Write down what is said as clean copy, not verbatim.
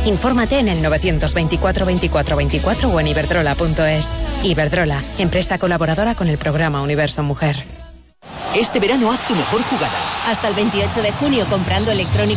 Infórmate en el 924 24 24 o en iberdrola.es. Iberdrola, empresa colaboradora con el programa Universo Mujer. Este verano haz tu mejor jugada. Hasta el 28 de junio comprando electrónica